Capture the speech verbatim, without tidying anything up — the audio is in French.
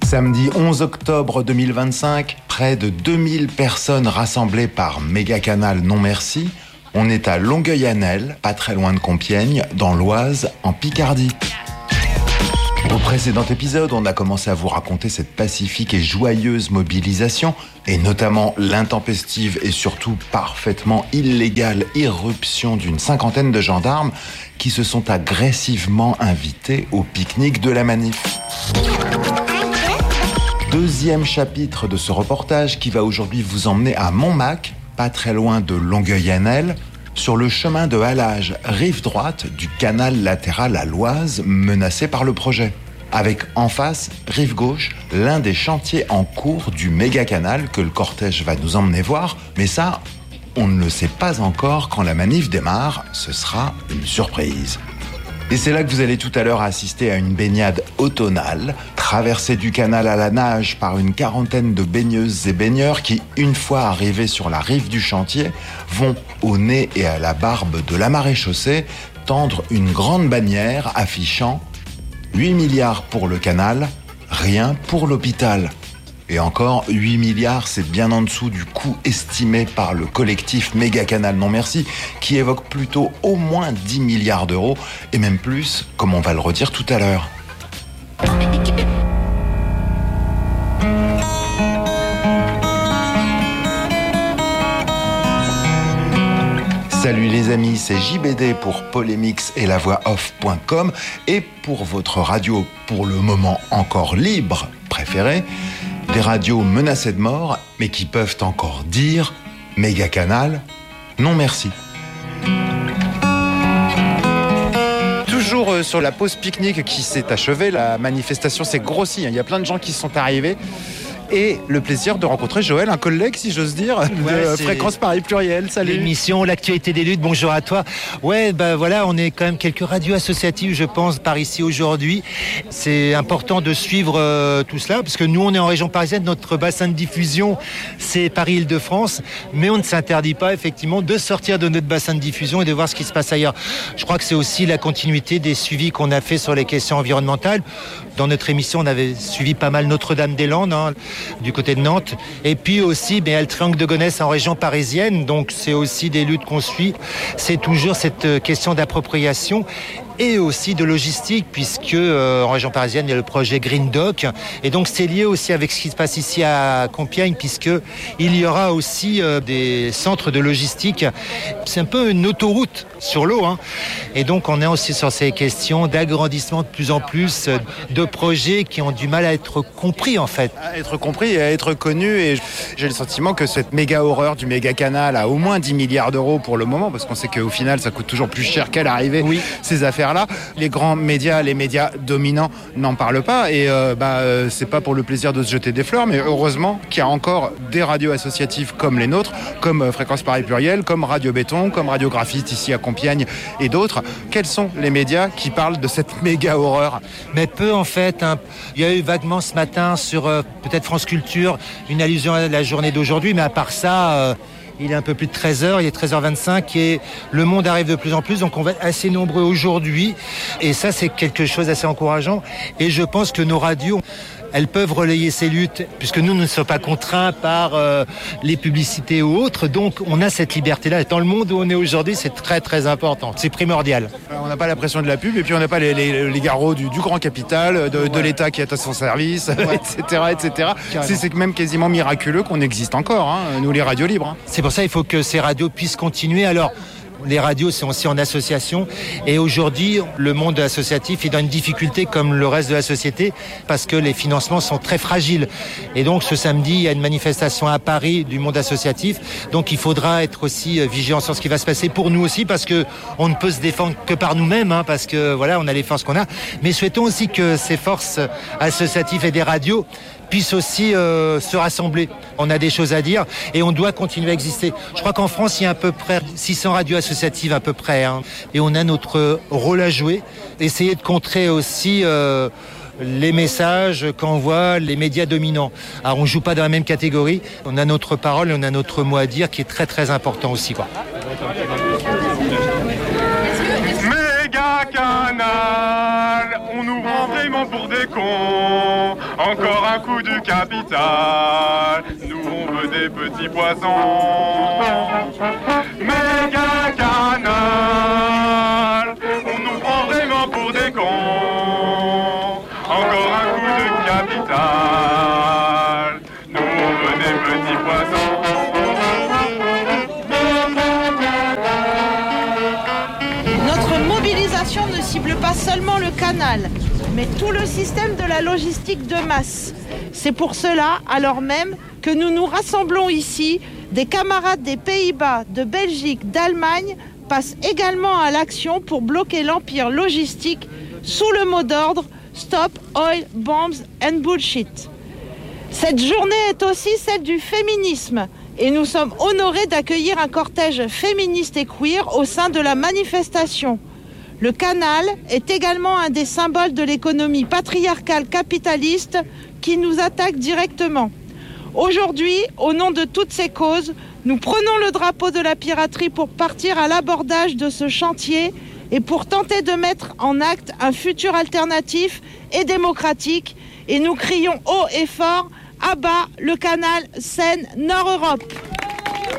Samedi onze octobre deux mille vingt-cinq, près de deux mille personnes rassemblées par Méga Canal Non Merci. On est à Longueuil-Annel, pas très loin de Compiègne, dans l'Oise, en Picardie. Au précédent épisode, on a commencé à vous raconter cette pacifique et joyeuse mobilisation, et notamment l'intempestive et surtout parfaitement illégale irruption d'une cinquantaine de gendarmes qui se sont agressivement invités au pique-nique de la manif. Deuxième chapitre de ce reportage qui va aujourd'hui vous emmener à Montmac, pas très loin de Longueuil-Annel, sur le chemin de halage rive droite du canal latéral à l'Oise menacé par le projet. Avec en face, rive gauche, l'un des chantiers en cours du méga canal que le cortège va nous emmener voir. Mais ça, on ne le sait pas encore. Quand la manif démarre, ce sera une surprise. Et c'est là que vous allez tout à l'heure assister à une baignade automnale, traversée du canal à la nage par une quarantaine de baigneuses et baigneurs qui, une fois arrivés sur la rive du chantier, vont au nez et à la barbe de la maréchaussée tendre une grande bannière affichant huit milliards pour le canal, rien pour l'hôpital. Et encore, huit milliards, c'est bien en dessous du coût estimé par le collectif Méga Canal Non Merci, qui évoque plutôt au moins dix milliards d'euros, et même plus, comme on va le redire tout à l'heure. Salut les amis, c'est J B D pour Polémix et la voix off point com, et pour votre radio, pour le moment encore libre, préférée, des radios menacées de mort, mais qui peuvent encore dire Méga Canal, non merci. Toujours sur la pause pique-nique qui s'est achevée, la manifestation s'est grossie. Il y a plein de gens qui sont arrivés. Et le plaisir de rencontrer Joël, un collègue, si j'ose dire, ouais, de Fréquence Paris Pluriel. Salut. L'émission, l'actualité des luttes, bonjour à toi. Ouais, ben voilà, on est quand même quelques radios associatives, je pense, par ici aujourd'hui. C'est important de suivre euh, tout cela, parce que nous, on est en région parisienne, notre bassin de diffusion, c'est Paris-Île-de-France, mais on ne s'interdit pas, effectivement, de sortir de notre bassin de diffusion et de voir ce qui se passe ailleurs. Je crois que c'est aussi la continuité des suivis qu'on a fait sur les questions environnementales. Dans notre émission, on avait suivi pas mal Notre-Dame-des-Landes, hein, du côté de Nantes, et puis aussi ben, le triangle de Gonesse en région parisienne, donc c'est aussi des luttes qu'on suit. C'est toujours cette question d'appropriation et aussi de logistique, puisque euh, en région parisienne il y a le projet Green Dock, et donc c'est lié aussi avec ce qui se passe ici à Compiègne, puisque il y aura aussi euh, des centres de logistique. C'est un peu une autoroute sur l'eau, hein. Et donc on est aussi sur ces questions d'agrandissement de plus en plus, euh, de projets qui ont du mal à être compris en fait. À être compris et à être connu, et j'ai le sentiment que cette méga horreur du méga canal a au moins dix milliards d'euros pour le moment, parce qu'on sait qu'au final ça coûte toujours plus cher qu'à l'arrivée, oui. Ces affaires là. Les grands médias, les médias dominants n'en parlent pas, et euh, bah, euh, c'est pas pour le plaisir de se jeter des fleurs, mais heureusement qu'il y a encore des radios associatives comme les nôtres, comme euh, Fréquence Paris Pluriel, comme Radio Béton, comme Radio Graphiste ici à Compiègne et d'autres. Quels sont les médias qui parlent de cette méga horreur ? Mais peu en fait, hein. Il y a eu vaguement ce matin sur euh, peut-être France Culture une allusion à la journée d'aujourd'hui, mais à part ça... Euh il est un peu plus de treize heures, il est treize heures vingt-cinq et le monde arrive de plus en plus, donc on va être assez nombreux aujourd'hui. Et ça, c'est quelque chose d'assez encourageant. Et je pense que nos radios, elles peuvent relayer ces luttes, puisque nous, nous ne sommes pas contraints par euh, les publicités ou autres. Donc, on a cette liberté-là. Dans le monde où on est aujourd'hui, c'est très, très important. C'est primordial. On n'a pas la pression de la pub, et puis on n'a pas les, les, les garrots du, du grand capital, de, ouais. de l'État qui est à son service, ouais. et cetera, et cetera. C'est, c'est même quasiment miraculeux qu'on existe encore, hein, nous, les radios libres. Hein. C'est pour ça qu'il faut que ces radios puissent continuer. Alors, les radios sont aussi en association, et aujourd'hui le monde associatif est dans une difficulté comme le reste de la société parce que les financements sont très fragiles, et donc ce samedi il y a une manifestation à Paris du monde associatif, donc il faudra être aussi vigilant sur ce qui va se passer pour nous aussi, parce que on ne peut se défendre que par nous-mêmes, hein, parce que voilà, on a les forces qu'on a, mais souhaitons aussi que ces forces associatives et des radios puissent aussi euh, se rassembler. On a des choses à dire et on doit continuer à exister. Je crois qu'en France, il y a à peu près six cents radios associatives à peu près, hein, et on a notre rôle à jouer. Essayer de contrer aussi euh, les messages qu'envoient les médias dominants. Alors on ne joue pas dans la même catégorie, on a notre parole et on a notre mot à dire qui est très très important aussi, quoi. Méga Canal, on nous rend vraiment vraiment pour des cons. Encore un coup du capital. Nous on veut des petits poissons. Méga canal. On nous prend vraiment pour des cons. Encore un coup de capital. Nous on veut des petits poissons. Notre mobilisation ne cible pas seulement le canal, mais tout le système de la logistique de masse. C'est pour cela, alors même, que nous nous rassemblons ici, des camarades des Pays-Bas, de Belgique, d'Allemagne, passent également à l'action pour bloquer l'empire logistique sous le mot d'ordre « Stop Oil, Bombs and Bullshit ». Cette journée est aussi celle du féminisme et nous sommes honorés d'accueillir un cortège féministe et queer au sein de la manifestation. Le canal est également un des symboles de l'économie patriarcale capitaliste qui nous attaque directement. Aujourd'hui, au nom de toutes ces causes, nous prenons le drapeau de la piraterie pour partir à l'abordage de ce chantier et pour tenter de mettre en acte un futur alternatif et démocratique. Et nous crions haut et fort, à bas le canal Seine-Nord-Europe.